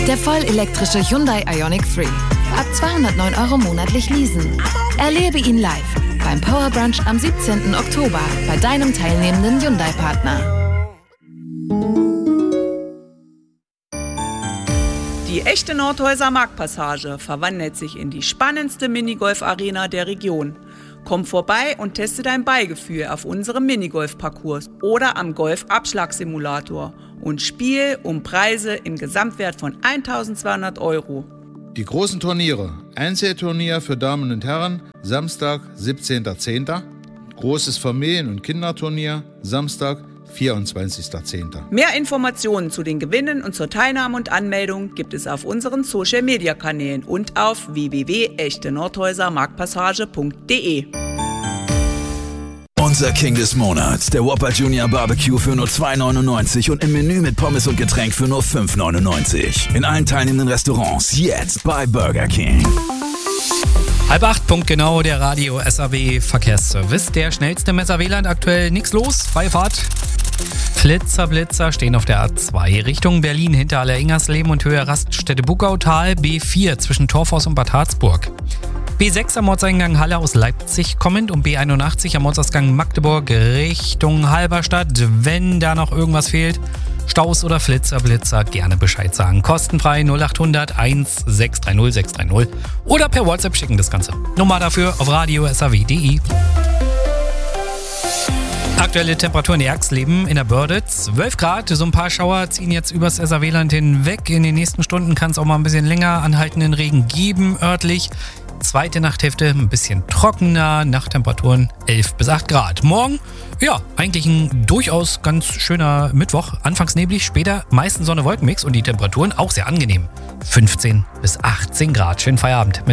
Der vollelektrische Hyundai Ioniq 3. Ab 209 € monatlich leasen. Erlebe ihn live beim Power Brunch am 17. Oktober bei deinem teilnehmenden Hyundai-Partner. Die echte Nordhäuser Marktpassage verwandelt sich in die spannendste Minigolf-Arena der Region. Komm vorbei und teste dein Ballgefühl auf unserem Minigolf-Parcours oder am Golf-Abschlagsimulator und spiel um Preise im Gesamtwert von 1.200 €. Die großen Turniere. Einzelturnier für Damen und Herren, Samstag, 17.10. Großes Familien- und Kinderturnier, Samstag, 24.10. Mehr Informationen zu den Gewinnen und zur Teilnahme und Anmeldung gibt es auf unseren Social-Media-Kanälen und auf www.echteNordhäusermarktpassage.de. Unser King des Monats, der Whopper Junior Barbecue für nur 2,99 und im Menü mit Pommes und Getränk für nur 5,99. In allen teilnehmenden Restaurants jetzt bei Burger King. 7:30, punktgenau, der Radio SAW Verkehrsservice. Der schnellste im SAW-Land, aktuell nichts los, freie Fahrt. Blitzer stehen auf der A2 Richtung Berlin hinter Aller-Ingersleben und Höhe Raststätte Buckautal. B4 zwischen Torfhaus und Bad Harzburg. B6 am Ortseingang Halle aus Leipzig kommend und B81 am Ortsausgang Magdeburg Richtung Halberstadt. Wenn da noch irgendwas fehlt, Staus oder Flitzer, gerne Bescheid sagen. Kostenfrei 0800 1630 630 oder per WhatsApp schicken das Ganze. Nummer dafür auf radio.saw.de. Aktuelle Temperaturen in Erxleben in der Börde, 12 Grad. So ein paar Schauer ziehen jetzt übers SAW-Land hinweg. In den nächsten Stunden kann es auch mal ein bisschen länger anhaltenden Regen geben, örtlich. Zweite Nachthälfte ein bisschen trockener, Nachttemperaturen 11 bis 8 Grad. Morgen, ja, eigentlich ein durchaus ganz schöner Mittwoch. Anfangs neblig, später meistens Sonne-Wolkenmix und die Temperaturen auch sehr angenehm. 15 bis 18 Grad. Schönen Feierabend mit